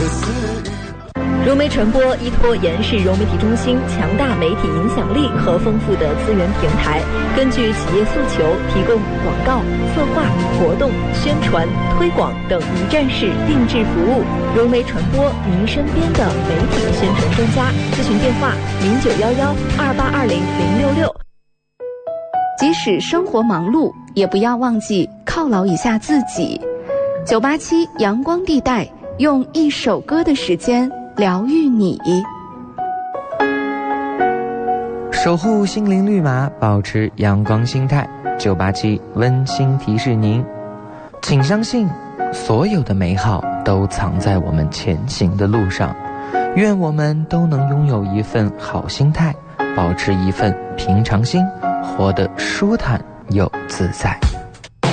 融媒传播依托延世融媒体中心强大媒体影响力和丰富的资源平台，根据企业诉求提供广告、策划、活动、宣传、推广等一站式定制服务。融媒传播，您身边的媒体宣传专家。咨询电话091128200066。 即使生活忙碌，也不要忘记犒劳一下自己。987阳光地带，用一首歌的时间疗愈你， 守护心灵绿码，保持阳光心态。987温馨提示您，请相信，所有的美好都藏在我们前行的路上。愿我们都能拥有一份好心态，保持一份平常心，活得舒坦又自在。